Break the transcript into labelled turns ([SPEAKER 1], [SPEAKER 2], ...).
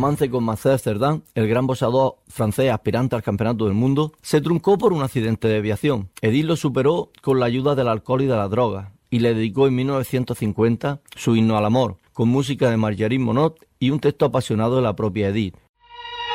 [SPEAKER 1] romance con Marcel Cerdan, el gran boxeador francés aspirante al campeonato del mundo, se truncó por un accidente de aviación. Edith lo superó con la ayuda del alcohol y de la droga y le dedicó en 1950 su himno al amor, con música de Marguerite Monod y un texto apasionado de la propia Edith.